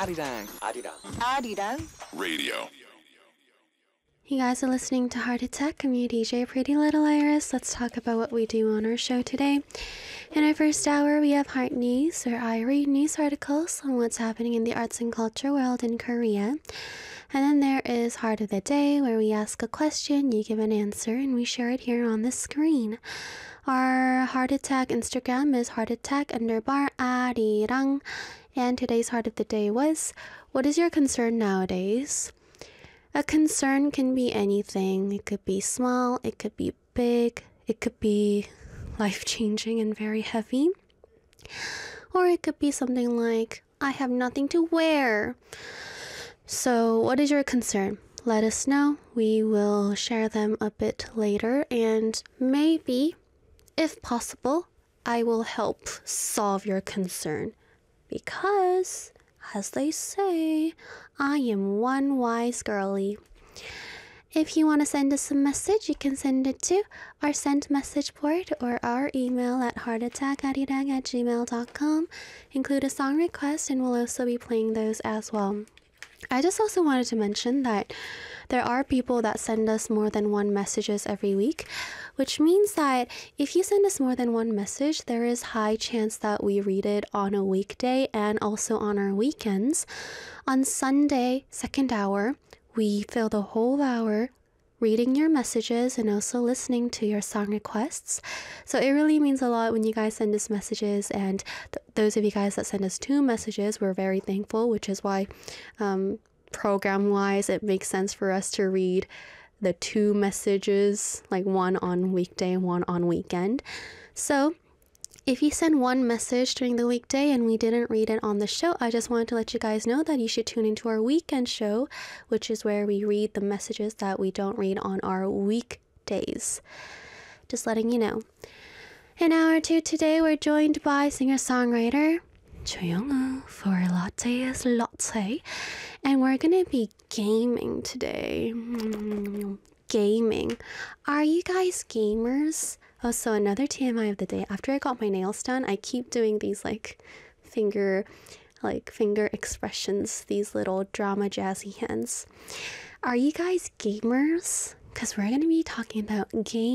아리랑 Radio. You guys are listening to Heart Attack. I'm your DJ, Pretty Little Iris. Let's talk about what we do on our show today. In our first hour, we have Heart News, where I read news articles on what's happening in the arts and culture world in Korea. And then there is Heart of the Day, where we ask a question, you give an answer, and we share it here on the screen. Our Heart Attack Instagram is heartattack_아리랑. And today's Heart of the Day was, what is your concern nowadays? A concern can be anything. It could be small, it could be big, it could be life-changing and very heavy. Or it could be something like, I have nothing to wear. So what is your concern? Let us know. We will share them a bit later, and maybe, if possible, I will help solve your concern. Because, as they say, I am one wise girly. If you want to send us a message, you can send it to our send message board or our email at heartattack@gmail.com. Include a song request, and we'll also be playing those as well. I just also wanted to mention that there are people that send us more than one messages every week, which means that if you send us more than one message, there is high chance that we read it on a weekday and also on our weekends. On Sunday, second hour, we fill the whole hour reading your messages and also listening to your song requests. So it really means a lot when you guys send us messages, and those of you guys that send us 2 messages, we're very thankful, which is why program-wise it makes sense for us to read the 2 messages, like one on weekday and one on weekend. So if you send one message during the weekday and we didn't read it on the show, I just wanted to let you guys know that you should tune into our weekend show, which is where we read the messages that we don't read on our weekdays. Just letting you know. In hour 2 today, we're joined by singer-songwriter 조영우 for Latte is Latte. And we're gonna be gaming today. Gaming. Are you guys gamers? Oh, so another TMI of the day. After I got my nails done, I keep doing these finger expressions, these little drama jazzy hands. Are you guys gamers? Because we're going to be talking about games.